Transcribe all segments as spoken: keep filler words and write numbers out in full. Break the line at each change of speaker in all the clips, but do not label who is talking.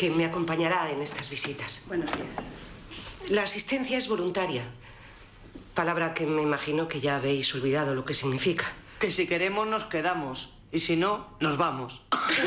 que me acompañará en estas visitas.
Buenos días.
La asistencia es voluntaria, palabra que me imagino que ya habéis olvidado lo que significa.
Que si queremos nos quedamos, y si no, nos vamos.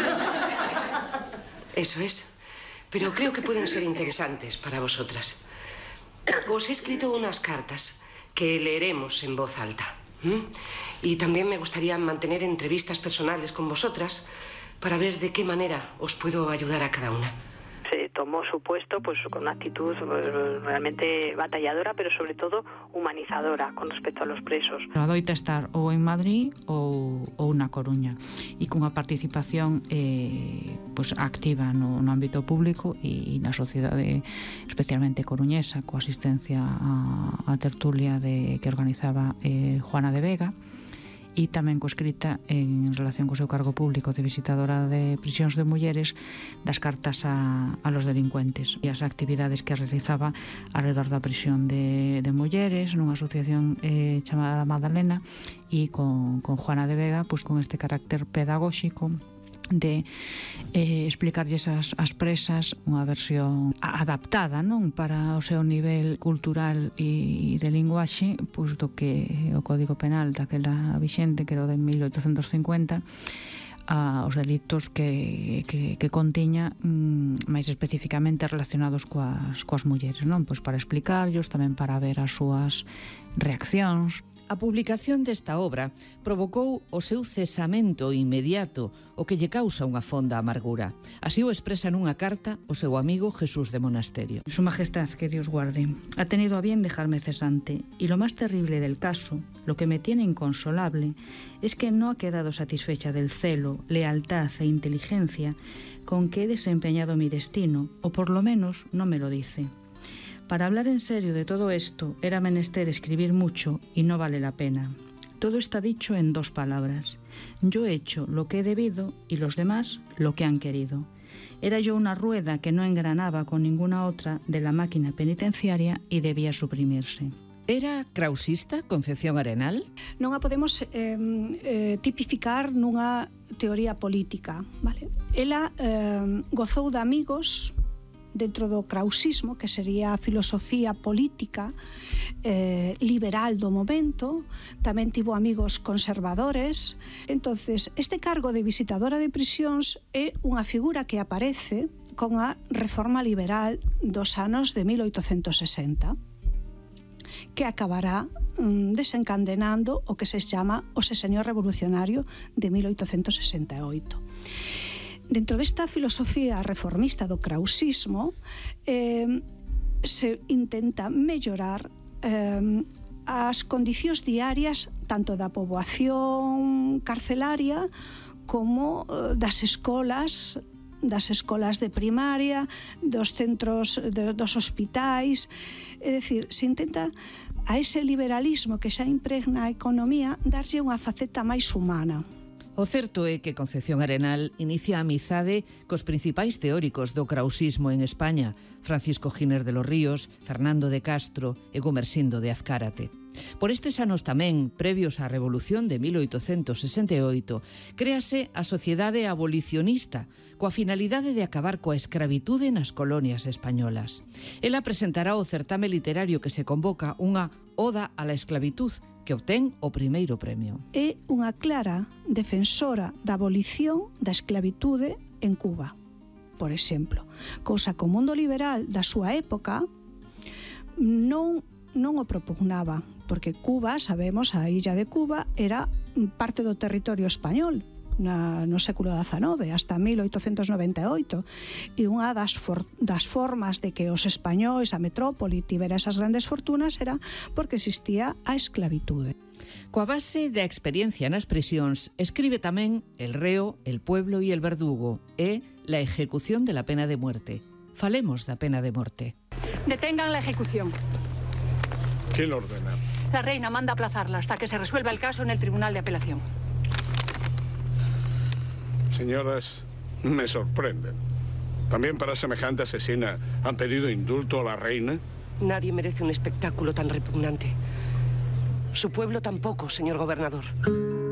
Eso es, pero creo que pueden ser interesantes para vosotras. Os he escrito unas cartas que leeremos en voz alta. ¿Mm? Y también me gustaría mantener entrevistas personales con vosotras para ver de qué manera os puedo ayudar a cada una.
Se tomó su puesto pues con una actitud pues, realmente batalladora, pero sobre todo humanizadora con respecto a los presos.
Adoita estar ou en Madrid ou, ou na Coruña e cunha participación eh, pues, activa no, no ámbito público e, e na sociedade especialmente coruñesa, coa asistencia a, a tertulia de, que organizaba eh, Juana de Vega, e tamén coescrita en relación co seu cargo público de visitadora de prisións de mulleres das cartas a, a los delincuentes e as actividades que realizaba alrededor da prisión de, de mulleres nunha asociación eh, chamada Madalena e con, con Juana de Vega pues, con este carácter pedagóxico de eh, explicarlles as, as presas unha versión adaptada, non, para o seu nivel cultural e de linguaxe, pois do que o Código Penal daquela vixente, que era o de mil oitocentos cincuenta, a os delitos que, que, que contiña mm, máis especificamente relacionados coas, coas mulleres, non? Pois para explicarllos, tamén para ver as súas reaccións.
A publicación desta obra provocou o seu cesamento inmediato, o que lle causa unha fonda amargura. Así o expresa nunha carta o seu amigo Jesús de Monasterio.
Su Majestad, que Dios guarde, ha tenido a bien dejarme cesante, y lo más terrible del caso, lo que me tiene inconsolable, es que no ha quedado satisfecha del celo, lealtad e inteligencia con que he desempeñado mi destino, o por lo menos no me lo dice. Para hablar en serio de todo esto era menester escribir mucho y no vale la pena. Todo está dicho en dos palabras. Yo he hecho lo que he debido y los demás lo que han querido. Era yo una rueda que no engranaba con ninguna otra de la máquina penitenciaria y debía suprimirse.
Era krausista Concepción Arenal?
Non a podemos eh, eh, tipificar nunha teoría política, vale? Ela eh, gozou de amigos dentro do krausismo, que sería a filosofía política eh, liberal do momento. Tamén tivo amigos conservadores. Entonces, este cargo de visitadora de prisións é unha figura que aparece con a reforma liberal dos anos de mil oitocentos sesenta, que acabará mm, desencadenando o que se chama o sexenio revolucionario de mil oitocentos sesenta e oito. Dentro desta filosofía reformista do krausismo eh, se intenta mellorar eh, as condicións diarias tanto da poboación carcelaria como eh, das escolas das escolas de primaria, dos centros, de, dos hospitais. É dicir, se intenta a ese liberalismo que xa impregna a economía darlle unha faceta máis humana.
O certo é que Concepción Arenal inicia a amizade cos principais teóricos do krausismo en España, Francisco Giner de los Ríos, Fernando de Castro e Gumersindo de Azcárate. Por estes anos tamén, previos á Revolución de mil oitocentos sesenta e oito, créase a Sociedade Abolicionista, coa finalidade de acabar coa escravitude nas colonias españolas. Ela presentará o certame literario que se convoca unha Oda a la esclavitud, que obtén o primeiro premio.
É unha clara defensora da abolición da esclavitude en Cuba, por exemplo. Cousa que o mundo liberal da súa época non, non o propugnaba, porque Cuba, sabemos, a illa de Cuba era parte do territorio español na, no século dezanove, hasta mil oitocentos noventa e oito, e unha das, for, das formas de que os españois, a metrópoli, tivera esas grandes fortunas era porque existía a esclavitude.
Coa base da experiencia nas prisións, escribe tamén El reo, el pueblo y el verdugo e La ejecución de la pena de muerte. Falemos da pena de morte.
Detengan la ejecución.
¿Quién lo ordena?
La reina manda aplazarla hasta que se resuelva el caso en el Tribunal de Apelación.
Señoras, me sorprenden. ¿También para semejante asesina han pedido indulto a la reina?
Nadie merece un espectáculo tan repugnante. Su pueblo tampoco, señor gobernador.